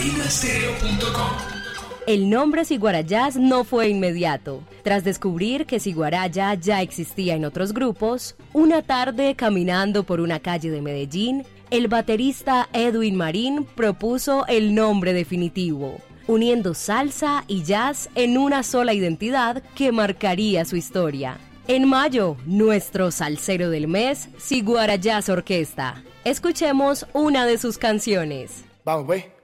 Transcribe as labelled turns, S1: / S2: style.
S1: Latina-stereo.com.
S2: El nombre Siguarayás no fue inmediato. Tras descubrir que Siguaraya ya existía en otros grupos, una tarde caminando por una calle de Medellín, el baterista Edwin Marín propuso el nombre definitivo, uniendo salsa y jazz en una sola identidad que marcaría su historia. En mayo, nuestro salsero del mes, Siguarayás Orquesta. Escuchemos una de sus canciones.
S3: Vamos, pues.